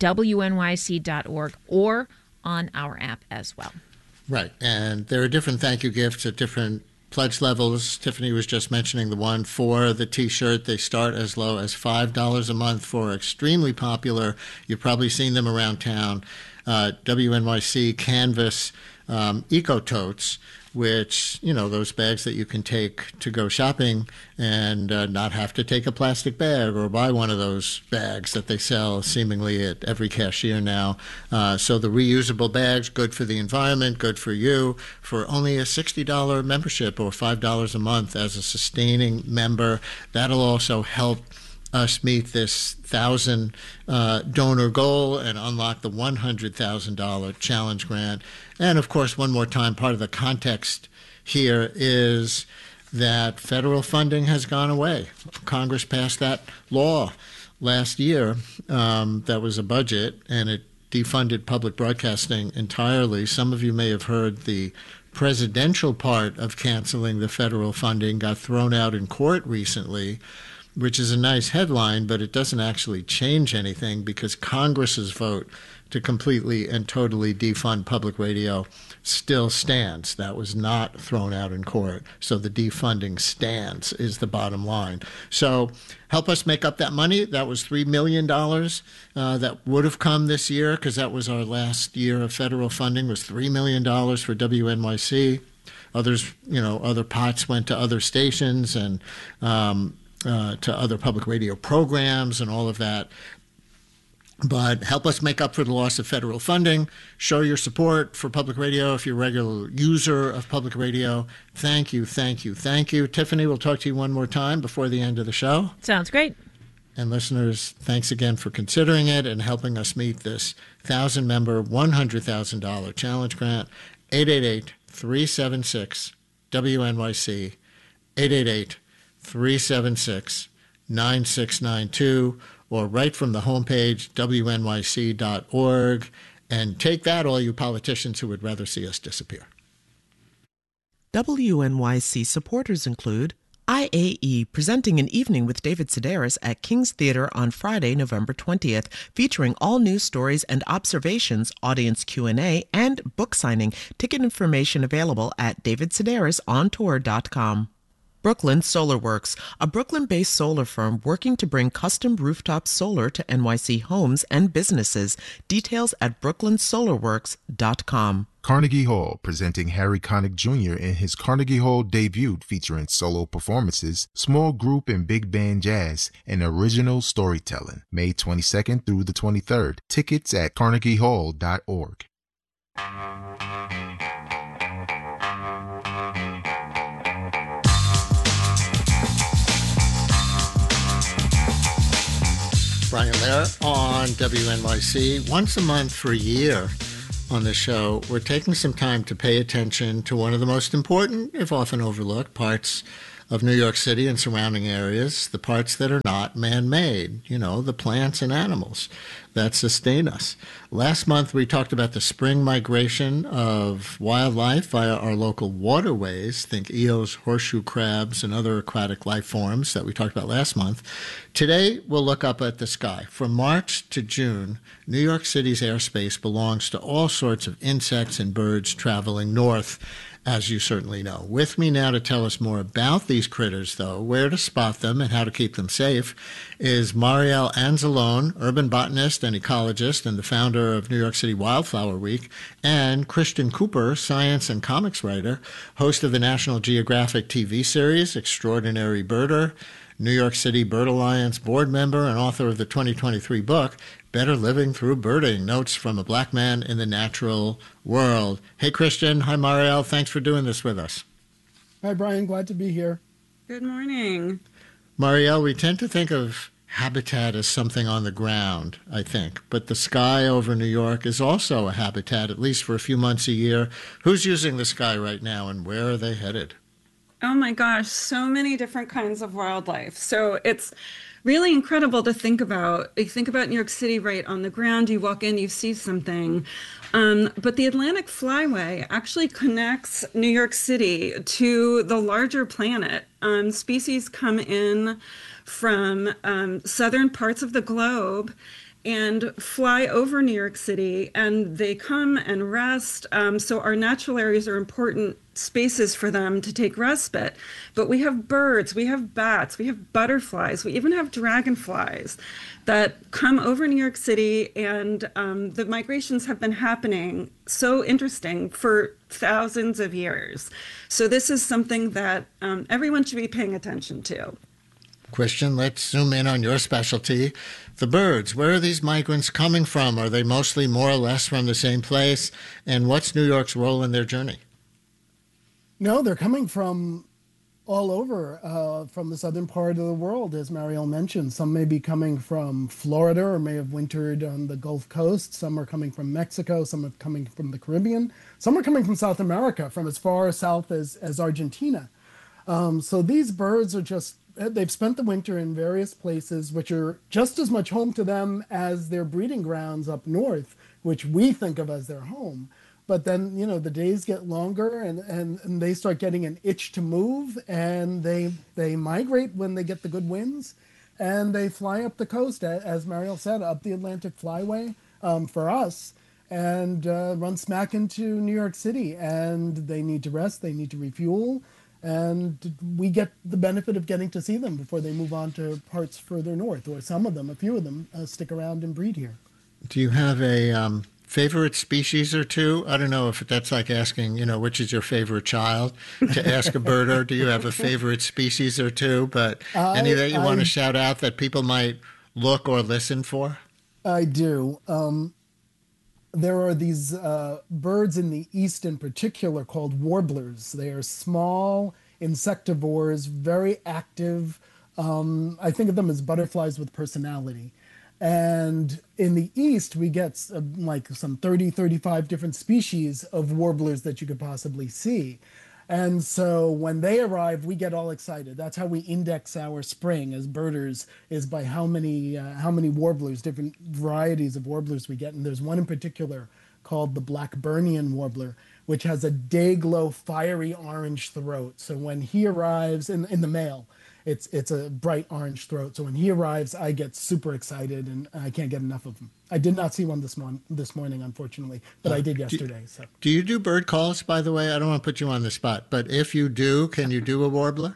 W N Y C dot org, or on our app as well. Right. And there are different thank you gifts at different pledge levels. Tiffany was just mentioning the one for the T-shirt. They start as low as five dollars a month for extremely popular. You've probably seen them around town. Uh, W N Y C Canvas um, Eco Totes, which, you know, those bags that you can take to go shopping and uh, not have to take a plastic bag or buy one of those bags that they sell seemingly at every cashier now. Uh, so the reusable bags, good for the environment, good for you, for only a sixty dollars membership or five dollars a month as a sustaining member. That'll also help us meet this thousand uh, donor goal and unlock the one hundred thousand dollars challenge grant. And of course, one more time, part of the context here is that federal funding has gone away. Congress passed that law last year um, that was a budget, and it defunded public broadcasting entirely. Some of you may have heard the presidential part of canceling the federal funding got thrown out in court recently, which is a nice headline, but it doesn't actually change anything because Congress's vote to completely and totally defund public radio still stands. That was not thrown out in court. So the defunding stands is the bottom line. So help us make up that money. That was three million dollars uh, that would have come this year because that was our last year of federal funding was three million dollars for W N Y C. Others, you know, other pots went to other stations and um, Uh, to other public radio programs and all of that. But help us make up for the loss of federal funding. Show your support for public radio if you're a regular user of public radio. Thank you, thank you, thank you. Tiffany, we'll talk to you one more time before the end of the show. Sounds great. And listeners, thanks again for considering it and helping us meet this one thousand member, one hundred thousand dollars challenge grant. eight eight eight, three seven six, W N Y C, eight eight eight, three seven six, nine six nine two, or right from the homepage, W N Y C dot org. And take that, all you politicians who would rather see us disappear. W N Y C supporters include I A E presenting an evening with David Sedaris at King's Theater on Friday, November twentieth, featuring all news stories and observations, audience Q and A, and book signing. Ticket information available at david sedaris on tour dot com. Brooklyn Solar Works, a Brooklyn-based solar firm working to bring custom rooftop solar to N Y C homes and businesses. Details at brooklyn solar works dot com. Carnegie Hall presenting Harry Connick Junior in his Carnegie Hall debut featuring solo performances, small group and big band jazz, and original storytelling. May twenty-second through the twenty-third. Tickets at carnegie hall dot org. Brian Lehrer on W N Y C. Once a month for a year on the show, we're taking some time to pay attention to one of the most important, if often overlooked, parts of New York City and surrounding areas, the parts that are not man-made, you know, the plants and animals that sustain us. Last month, we talked about the spring migration of wildlife via our local waterways. Think eels, horseshoe crabs, and other aquatic life forms that we talked about last month. Today, we'll look up at the sky. From March to June, New York City's airspace belongs to all sorts of insects and birds traveling north, as you certainly know. With me now to tell us more about these critters, though, where to spot them and how to keep them safe, is Marielle Anzalone, urban botanist and ecologist and the founder of New York City Wildflower Week, and Christian Cooper, science and comics writer, host of the National Geographic T V series Extraordinary Birder, New York City Bird Alliance board member, and author of the twenty twenty-three book, Better Living Through Birding, Notes from a Black Man in the Natural World. Hey, Christian. Hi, Marielle. Thanks for doing this with us. Hi, Brian. Glad to be here. Good morning. Marielle, we tend to think of habitat as something on the ground, I think. But the sky over New York is also a habitat, at least for a few months a year. Who's using the sky right now, and where are they headed? Oh, my gosh. So many different kinds of wildlife. So it's really incredible to think about. You think about New York City, right on the ground, you walk in, you see something. Um, but the Atlantic Flyway actually connects New York City to the larger planet. Um, species come in from um, southern parts of the globe and fly over New York City, and they come and rest. Um, so our natural areas are important spaces for them to take respite. But we have birds, we have bats, we have butterflies, we even have dragonflies that come over New York City, and um, the migrations have been happening so interesting for thousands of years. So this is something that um, everyone should be paying attention to. Christian, let's zoom in on your specialty, the birds. Where are these migrants coming from? Are they mostly more or less from the same place? And what's New York's role in their journey? No, they're coming from all over, uh, from the southern part of the world, as Marielle mentioned. Some may be coming from Florida or may have wintered on the Gulf Coast. Some are coming from Mexico. Some are coming from the Caribbean. Some are coming from South America, from as far south as, as Argentina. Um, so these birds are just, they've spent the winter in various places, which are just as much home to them as their breeding grounds up north, which we think of as their home. But then, you know, the days get longer and, and, and they start getting an itch to move, and they they migrate when they get the good winds, and they fly up the coast, as Marielle said, up the Atlantic Flyway um, for us, and uh, run smack into New York City. And they need to rest, they need to refuel, and we get the benefit of getting to see them before they move on to parts further north, or some of them, a few of them, uh, stick around and breed here. Do you have a um, favorite species or two? I don't know if that's like asking, you know, which is your favorite child to ask a birder. Do you have a favorite species or two? But I, any that you I, want to shout out that people might look or listen for? I do. Um, there are these uh, birds in the east in particular called warblers. They are small insectivores, very active. Um, I think of them as butterflies with personality. And in the east, we get uh, like some thirty, thirty-five different species of warblers that you could possibly see. And so when they arrive, we get all excited. That's how we index our spring as birders, is by how many uh, how many warblers, different varieties of warblers we get. And there's one in particular called the Blackburnian warbler, which has a day glow fiery orange throat. So when he arrives in in the male, it's it's a bright orange throat. So when he arrives, I get super excited and I can't get enough of him. I did not see one this morning, this morning, unfortunately, but I did yesterday. So Do you do bird calls, by the way? I don't want to put you on the spot, but if you do, can you do a warbler?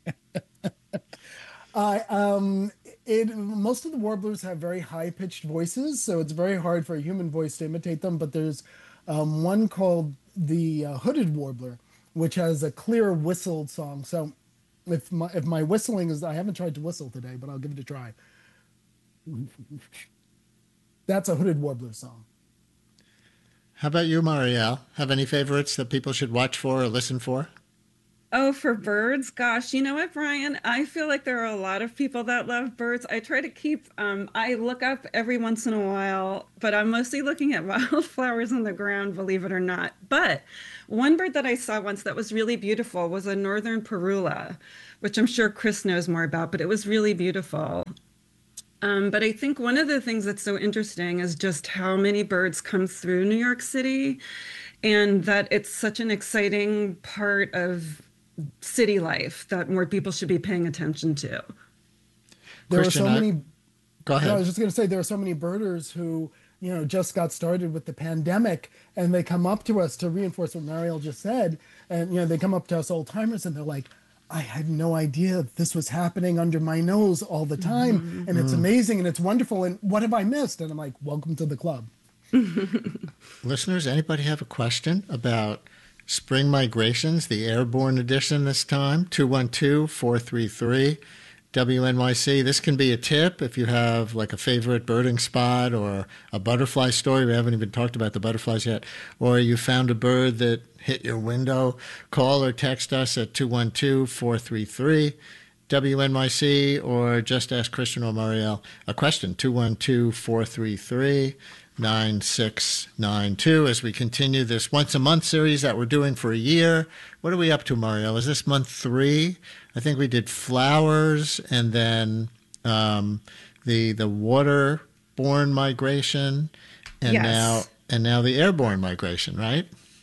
I um, it most of the warblers have very high pitched voices, so it's very hard for a human voice to imitate them. But there's um, one called the uh, hooded warbler, which has a clear whistled song. So if my if my whistling is, I haven't tried to whistle today, but I'll give it a try. That's a hooded warbler song. How about you, Marielle? Have any favorites that people should watch for or listen for? Oh, for birds? Gosh, you know what, Brian? I feel like there are a lot of people that love birds. I try to keep, um, I look up every once in a while, but I'm mostly looking at wildflowers on the ground, believe it or not. But one bird that I saw once that was really beautiful was a northern parula, which I'm sure Chris knows more about, but it was really beautiful. Um, but I think one of the things that's so interesting is just how many birds come through New York City, and that it's such an exciting part of city life that more people should be paying attention to. There Christian, are so I- many. Go ahead. No, I was just going to say there are so many birders who, you know, just got started with the pandemic, and they come up to us to reinforce what Mariel just said, and you know, they come up to us old timers and they're like, I had no idea this was happening under my nose all the time, Mhm. and it's Mm. amazing and it's wonderful, and what have I missed? And I'm like, welcome to the club. Listeners, anybody have a question about spring migrations, the airborne edition this time? two one two, four three three, W N Y C. This can be a tip if you have like a favorite birding spot or a butterfly story. We haven't even talked about the butterflies yet. Or you found a bird that hit your window. Call or text us at two one two, four three three, W N Y C, or just ask Christian or Marielle a question, two one two, four three three, nine six nine two, as we continue this once a month series that we're doing for a year. What are we up to, Marielle? Is this month three? I think we did flowers, and then um, the the waterborne migration, and Yes. now and now the airborne migration, right?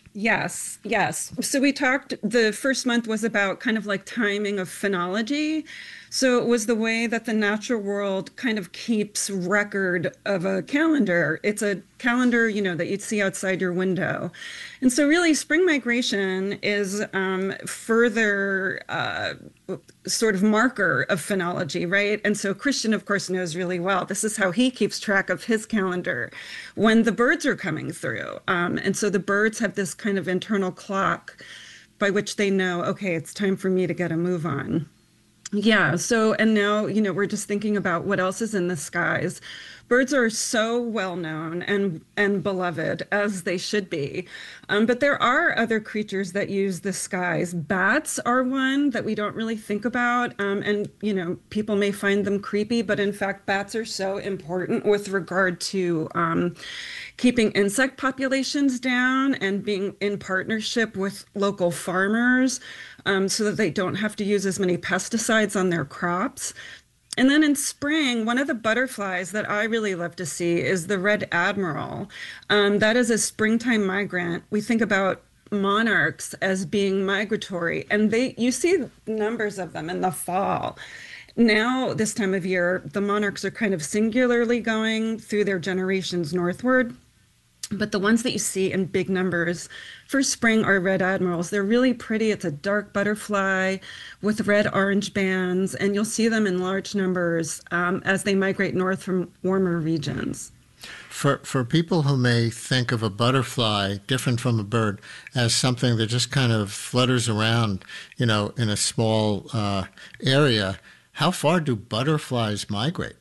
Yes, yes. So we talked, the first month was about kind of like timing of phenology. So it was the way that the natural world kind of keeps record of a calendar. It's a calendar, you know, that you'd see outside your window. And so really spring migration is um, further uh, sort of marker of phenology, right? And so Christian, of course, knows really well. This is how he keeps track of his calendar when the birds are coming through. Um, and so the birds have this kind of internal clock by which they know, okay, it's time for me to get a move on. Yeah. So, and now, you know, we're just thinking about what else is in the skies. Birds are so well known and and beloved, as they should be. Um, but there are other creatures that use the skies. Bats are one that we don't really think about. Um, and, you know, people may find them creepy, but in fact, bats are so important with regard to um, keeping insect populations down and being in partnership with local farmers um, so that they don't have to use as many pesticides on their crops. And then in spring, one of the butterflies that I really love to see is the red admiral. Um, that is a springtime migrant. We think about monarchs as being migratory, and they you see numbers of them in the fall. Now, this time of year, the monarchs are kind of singularly going through their generations northward. But the ones that you see in big numbers for spring are red admirals. They're really pretty. It's a dark butterfly with red orange bands, and you'll see them in large numbers um, as they migrate north from warmer regions. For for people who may think of a butterfly different from a bird as something that just kind of flutters around, you know, in a small uh, area, how far do butterflies migrate?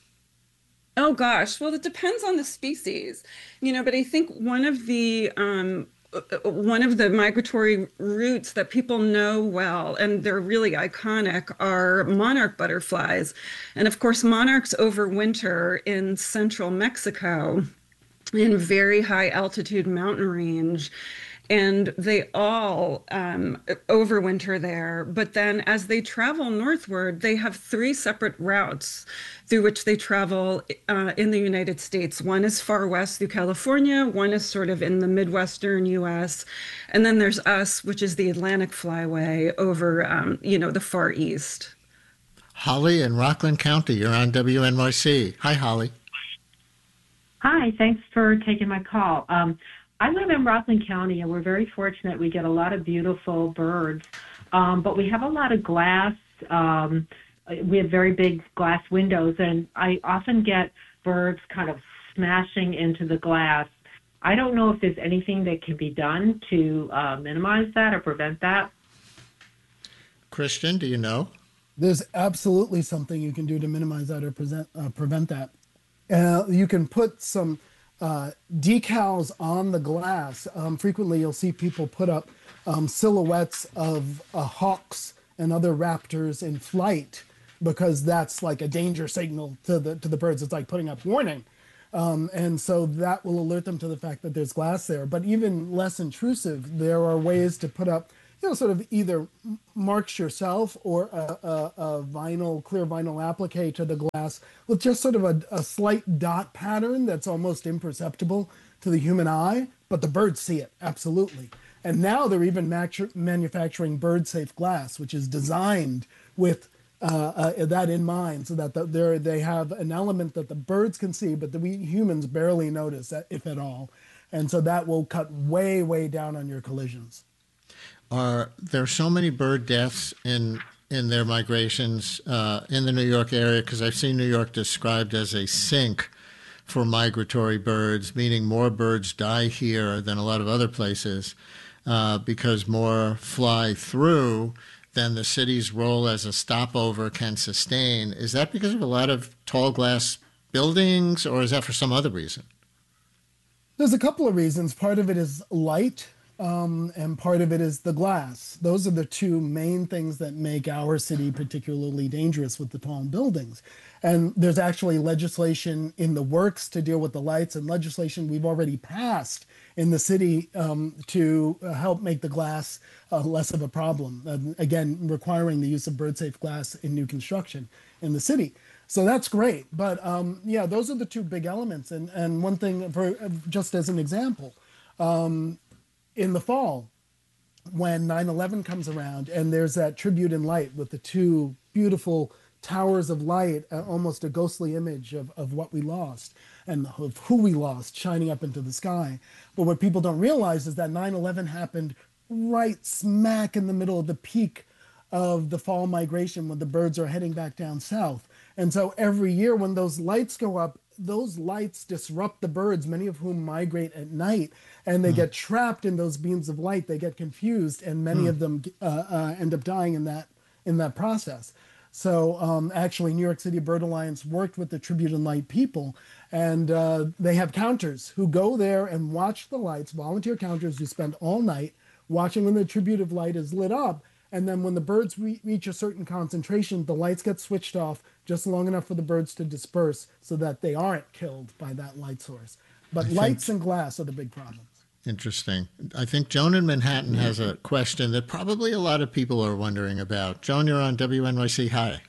Oh gosh, well, it depends on the species, you know, but I think one of the um, one of the migratory routes that people know well, and they're really iconic, are monarch butterflies. And of course, monarchs overwinter in central Mexico in very high altitude mountain range. and they all um, overwinter there. But then as they travel northward, they have three separate routes through which they travel uh, in the United States. One is far west through California, one is sort of in the Midwestern U S, and then there's us, which is the Atlantic Flyway over, um, you know, the far east. Holly in Rockland County, you're on W N Y C. Hi, Holly. Hi, thanks for taking my call. Um, I live in Rockland County, and we're very fortunate. We get a lot of beautiful birds, um, but we have a lot of glass. Um, we have very big glass windows, and I often get birds kind of smashing into the glass. I don't know if there's anything that can be done to uh, minimize that or prevent that. Christian, do you know? There's absolutely something you can do to minimize that or present, uh, prevent that. Uh, you can put some uh, decals on the glass. Um, frequently, you'll see people put up um, silhouettes of uh, hawks and other raptors in flight, because that's like a danger signal to the to the birds. It's like putting up warning. Um, and so that will alert them to the fact that there's glass there. But even less intrusive, there are ways to put up, you know, sort of either marks yourself or a, a, a vinyl, clear vinyl applique to the glass with just sort of a, a slight dot pattern that's almost imperceptible to the human eye, but the birds see it, absolutely. And now they're even matu- manufacturing bird-safe glass, which is designed with uh, uh, that in mind, so that the, they're, they have an element that the birds can see, but that we humans barely notice, if at all. And so that will cut way, way down on your collisions. Are there so many bird deaths in in their migrations uh, in the New York area? Because I've seen New York described as a sink for migratory birds, meaning more birds die here than a lot of other places uh, because more fly through than the city's role as a stopover can sustain. Is that because of a lot of tall glass buildings, or is that for some other reason? There's a couple of reasons. Part of it is light. Um, and part of it is the glass. Those are the two main things that make our city particularly dangerous with the tall buildings. And there's actually legislation in the works to deal with the lights, and legislation we've already passed in the city um, to uh, help make the glass uh, less of a problem. Uh, again, requiring the use of bird-safe glass in new construction in the city. So that's great. But um, yeah, those are the two big elements. And, and one thing, for, just as an example, um, in the fall, when nine eleven comes around and there's that tribute in light with the two beautiful towers of light, uh, almost a ghostly image of, of what we lost and of who we lost shining up into the sky. But what people don't realize is that nine eleven happened right smack in the middle of the peak of the fall migration when the birds are heading back down south. And so every year when those lights go up, those lights disrupt the birds, many of whom migrate at night, and they mm. get trapped in those beams of light. They get confused, and many mm. of them uh, uh, end up dying in that in that process. So um, actually, New York City Bird Alliance worked with the Tribute in Light people, and uh, they have counters who go there and watch the lights, volunteer counters who spend all night watching when the Tribute of Light is lit up. And then when the birds re- reach a certain concentration, the lights get switched off just long enough for the birds to disperse so that they aren't killed by that light source. But I lights think, and glass are the big problems. Interesting. I think Joan in Manhattan has a question that probably a lot of people are wondering about. Joan, you're on W N Y C. Hi.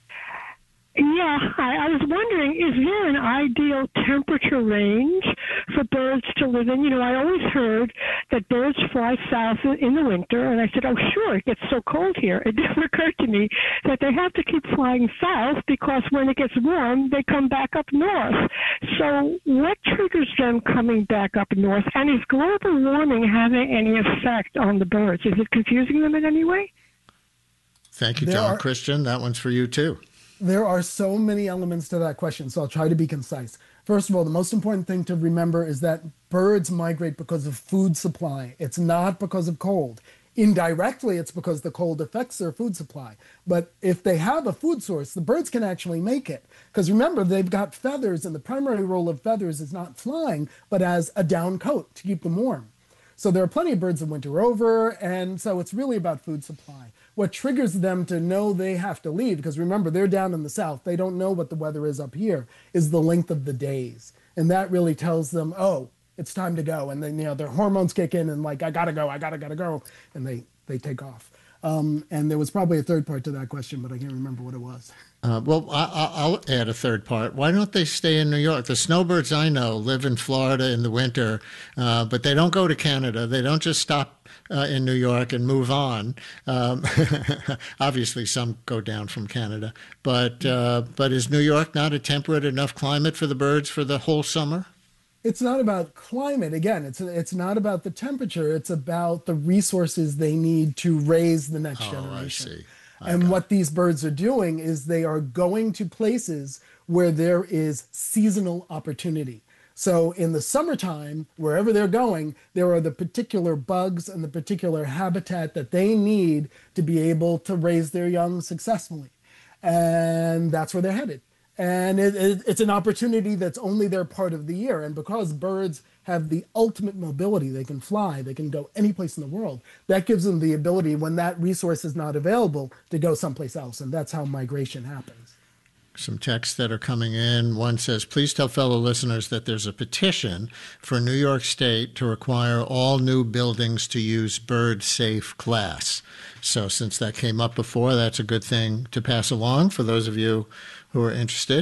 Yeah, hi. I was wondering, is there an ideal temperature range for birds to live in? You know, I always heard that birds fly south in the winter, and I said, oh, sure, it gets so cold here. It never occurred to me that they have to keep flying south because when it gets warm, they come back up north. So what triggers them coming back up north? And is global warming having any effect on the birds? Is it confusing them in any way? Thank you, There John. are- Christian, that one's for you, too. There are so many elements to that question, so I'll try to be concise. First of all, the most important thing to remember is that birds migrate because of food supply. It's not because of cold. Indirectly, it's because the cold affects their food supply. But if they have a food source, the birds can actually make it. Because remember, they've got feathers, and the primary role of feathers is not flying, but as a down coat to keep them warm. So there are plenty of birds that winter over, and so it's really about food supply. What triggers them to know they have to leave, because remember, they're down in the south, they don't know what the weather is up here, is the length of the days. And that really tells them, oh, it's time to go. And then, you know, their hormones kick in and like, I gotta go, I gotta, gotta go. And they, they take off. Um, and there was probably a third part to that question, but I can't remember what it was. Uh, well, I, I- I'll add a third part. Why don't they stay in New York? The snowbirds I know live in Florida in the winter, uh, but they don't go to Canada. They don't just stop uh, in New York and move on. Um, obviously, some go down from Canada, but uh, but is New York not a temperate enough climate for the birds for the whole summer? It's not about climate. Again, it's it's not about the temperature. It's about the resources they need to raise the next Oh, generation. I see. And what these birds are doing is they are going to places where there is seasonal opportunity. So in the summertime, wherever they're going, there are the particular bugs and the particular habitat that they need to be able to raise their young successfully. And that's where they're headed. And it, it, it's an opportunity that's only their part of the year. And because birds have the ultimate mobility, they can fly, they can go any place in the world, that gives them the ability, when that resource is not available, to go someplace else. And that's how migration happens. Some texts that are coming in. One says, please tell fellow listeners that there's a petition for New York State to require all new buildings to use bird-safe glass. So since that came up before, that's a good thing to pass along for those of you who are interested.